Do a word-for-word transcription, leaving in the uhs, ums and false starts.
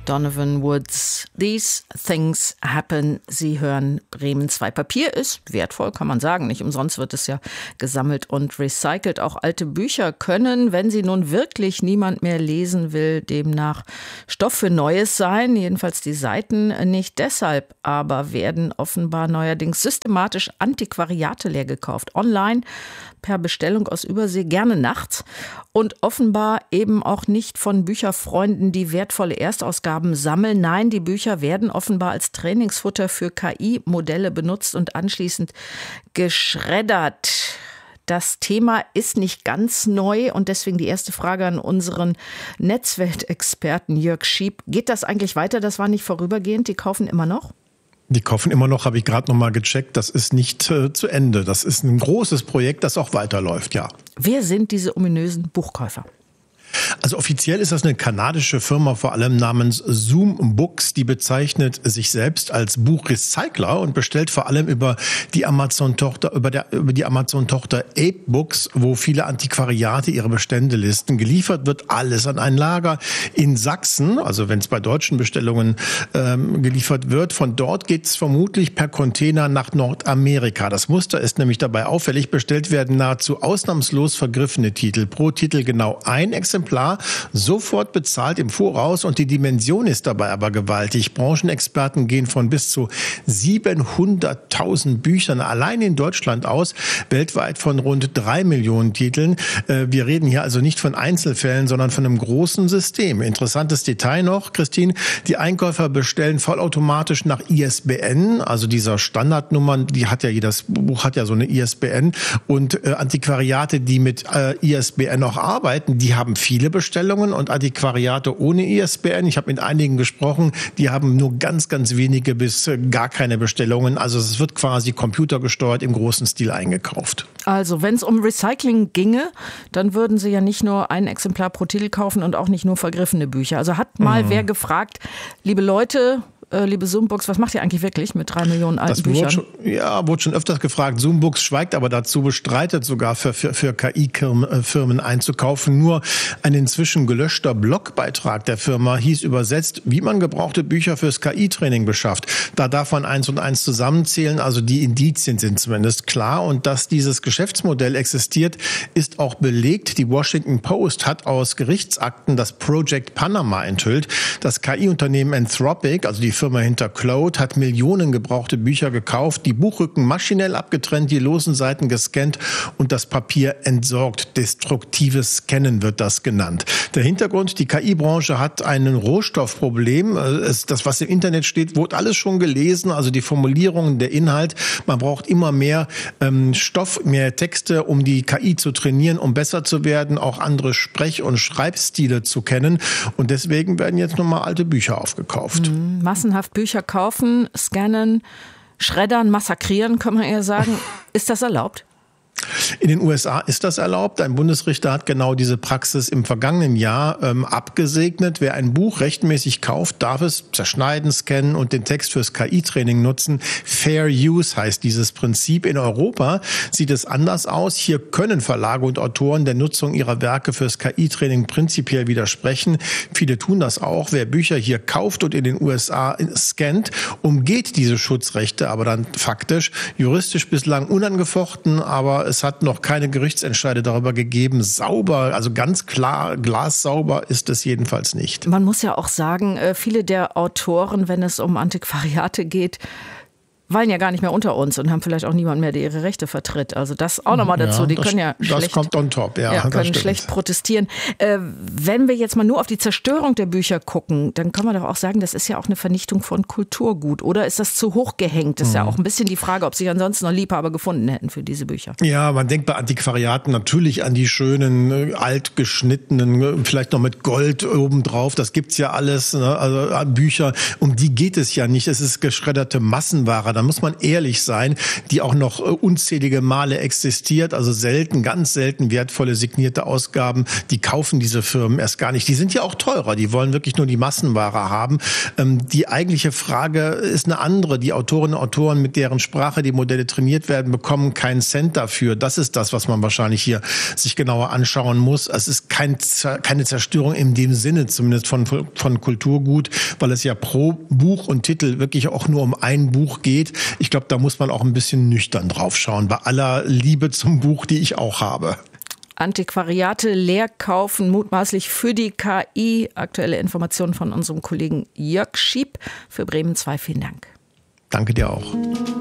Donovan Woods. These things happen. Sie hören Bremen zwei. Papier ist wertvoll, kann man sagen. Nicht umsonst wird es ja gesammelt und recycelt. Auch alte Bücher können, wenn sie nun wirklich niemand mehr lesen will, demnach Stoff für Neues sein. Jedenfalls die Seiten nicht deshalb, aber werden offenbar neuerdings systematisch Antiquariate leer gekauft. Online, per Bestellung aus Übersee, gerne nachts. Und offenbar eben auch nicht von Bücherfreunden, die wertvolle Erstausgaben sammeln. Nein, die Bücher werden offenbar als Trainingsfutter für K I-Modelle benutzt und anschließend geschreddert. Das Thema ist nicht ganz neu und deswegen die erste Frage an unseren Netzweltexperten Jörg Schieb. Geht das eigentlich weiter? Das war nicht vorübergehend. Die kaufen immer noch? Die kaufen immer noch, habe ich gerade noch mal gecheckt. Das ist nicht äh, zu Ende. Das ist ein großes Projekt, das auch weiterläuft, ja. Wer sind diese ominösen Buchkäufer? Also offiziell ist das eine kanadische Firma, vor allem namens Zoom Books. Die bezeichnet sich selbst als Buchrecycler und bestellt vor allem über die Amazon-Tochter, über, der, über die Amazon-Tochter Ape Books, wo viele Antiquariate ihre Bestände listen. Geliefert wird alles an ein Lager in Sachsen, also wenn es bei deutschen Bestellungen ähm, geliefert wird. Von dort geht es vermutlich per Container nach Nordamerika. Das Muster ist nämlich dabei auffällig. Bestellt werden nahezu ausnahmslos vergriffene Titel. Pro Titel genau ein Exemplar. Sofort bezahlt im Voraus und die Dimension ist dabei aber gewaltig. Branchenexperten gehen von bis zu siebenhunderttausend Büchern allein in Deutschland aus, weltweit von rund drei Millionen Titeln. Wir reden hier also nicht von Einzelfällen, sondern von einem großen System. Interessantes Detail noch, Christine, die Einkäufer bestellen vollautomatisch nach I S B N, also dieser Standardnummern, die hat ja jedes Buch hat ja so eine I S B N und äh, Antiquariate, die mit äh, I S B N auch arbeiten, die haben viele Bestellungen und Antiquariate ohne I S B N. Ich habe mit einigen gesprochen, die haben nur ganz, ganz wenige bis gar keine Bestellungen. Also es wird quasi computergesteuert im großen Stil eingekauft. Also wenn es um Recycling ginge, dann würden Sie ja nicht nur ein Exemplar pro Titel kaufen und auch nicht nur vergriffene Bücher. Also hat mal mhm. wer gefragt, liebe Leute, Äh, liebe Zoombooks, was macht ihr eigentlich wirklich mit drei Millionen alten das Büchern? Wurde schon, ja, wurde schon öfters gefragt. Zoombooks schweigt aber dazu, bestreitet sogar für, für, für K I-Firmen einzukaufen. Nur ein inzwischen gelöschter Blogbeitrag der Firma hieß übersetzt, wie man gebrauchte Bücher fürs K I-Training beschafft. Da darf man eins und eins zusammenzählen, also die Indizien sind zumindest klar. Und dass dieses Geschäftsmodell existiert, ist auch belegt. Die Washington Post hat aus Gerichtsakten das Project Panama enthüllt. Das K I-Unternehmen Anthropic, also die Firma hinter Claude, hat Millionen gebrauchte Bücher gekauft, die Buchrücken maschinell abgetrennt, die losen Seiten gescannt und das Papier entsorgt. Destruktives Scannen wird das genannt. Der Hintergrund, die K I-Branche hat ein Rohstoffproblem. Das, was im Internet steht, wurde alles schon gelesen, also die Formulierungen, der Inhalt. Man braucht immer mehr ähm, Stoff, mehr Texte, um die K I zu trainieren, um besser zu werden, auch andere Sprech- und Schreibstile zu kennen. Und deswegen werden jetzt nochmal alte Bücher aufgekauft. Mhm. Massenhaft Bücher kaufen, scannen, schreddern, massakrieren, kann man eher sagen. Ist das erlaubt? In den U S A ist das erlaubt. Ein Bundesrichter hat genau diese Praxis im vergangenen Jahr ähm, abgesegnet. Wer ein Buch rechtmäßig kauft, darf es zerschneiden, scannen und den Text fürs K I-Training nutzen. Fair Use heißt dieses Prinzip. In Europa sieht es anders aus. Hier können Verlage und Autoren der Nutzung ihrer Werke fürs K I-Training prinzipiell widersprechen. Viele tun das auch. Wer Bücher hier kauft und in den U S A scannt, umgeht diese Schutzrechte, aber dann faktisch, juristisch bislang unangefochten, aber es hat noch keine Gerichtsentscheide darüber gegeben. Sauber, also ganz klar, glassauber ist es jedenfalls nicht. Man muss ja auch sagen, viele der Autoren, wenn es um Antiquariate geht, weilen ja gar nicht mehr unter uns und haben vielleicht auch niemanden mehr, der ihre Rechte vertritt. Also das auch nochmal dazu. Ja, die das, können ja das schlecht, kommt on top. Ja, ja, können schlecht protestieren. Äh, wenn wir jetzt mal nur auf die Zerstörung der Bücher gucken, dann kann man doch auch sagen, das ist ja auch eine Vernichtung von Kulturgut. Oder ist das zu hoch gehängt? Das ist mhm. ja auch ein bisschen die Frage, ob sich ansonsten noch Liebhaber gefunden hätten für diese Bücher. Ja, man denkt bei Antiquariaten natürlich an die schönen, alt geschnittenen, vielleicht noch mit Gold obendrauf. Das gibt's ja alles, ne? Also an Bücher. Um die geht es ja nicht. Es ist geschredderte Massenware da muss man ehrlich sein, die auch noch unzählige Male existiert, also selten, ganz selten wertvolle signierte Ausgaben, die kaufen diese Firmen erst gar nicht. Die sind ja auch teurer, die wollen wirklich nur die Massenware haben. Die eigentliche Frage ist eine andere. Die Autorinnen und Autoren, mit deren Sprache die Modelle trainiert werden, bekommen keinen Cent dafür. Das ist das, was man wahrscheinlich hier sich genauer anschauen muss. Es ist kein, keine Zerstörung in dem Sinne, zumindest von, von Kulturgut, weil es ja pro Buch und Titel wirklich auch nur um ein Buch geht. Ich glaube, da muss man auch ein bisschen nüchtern drauf schauen, bei aller Liebe zum Buch, die ich auch habe. Antiquariate leer kaufen, mutmaßlich für die K I. Aktuelle Informationen von unserem Kollegen Jörg Schieb für Bremen zwei. Vielen Dank. Danke dir auch.